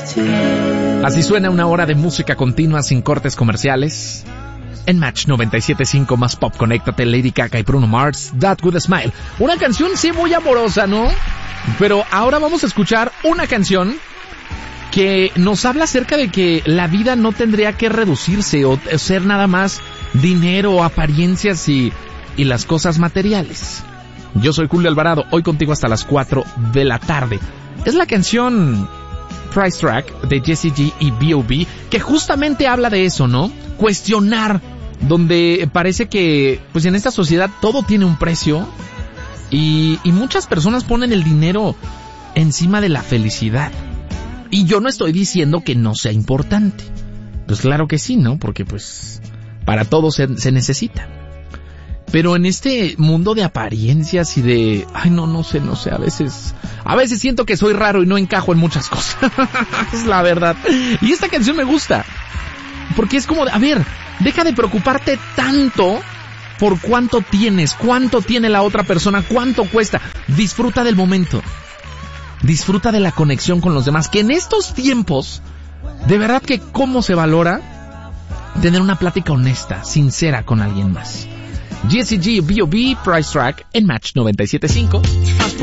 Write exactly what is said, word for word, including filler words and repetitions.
Así suena una hora de música continua sin cortes comerciales. En Match noventa y siete punto cinco más pop, conéctate, Lady Gaga y Bruno Mars, That Good Smile. Una canción sí muy amorosa, ¿no? Pero ahora vamos a escuchar una canción que nos habla acerca de que la vida no tendría que reducirse o ser nada más dinero, apariencias y, y las cosas materiales. Yo soy Julio Alvarado, hoy contigo hasta las cuatro de la tarde. Es la canción Price Track de Jessie G y B O B que justamente habla de eso, ¿no? Cuestionar, donde parece que pues en esta sociedad todo tiene un precio y, y muchas personas ponen el dinero encima de la felicidad. Y yo no estoy diciendo que no sea importante. Pues claro que sí, ¿no? Porque pues para todo se, se necesita. Pero en este mundo de apariencias y de... Ay, no, no sé, no sé, a veces... A veces siento que soy raro y no encajo en muchas cosas. Es la verdad. Y esta canción me gusta. Porque es como, de, a ver, deja de preocuparte tanto por cuánto tienes, cuánto tiene la otra persona, cuánto cuesta. Disfruta del momento. Disfruta de la conexión con los demás. Que en estos tiempos, de verdad que cómo se valora tener una plática honesta, sincera con alguien más. Jessie G, B O B, Price Track en Match noventa y siete punto cinco.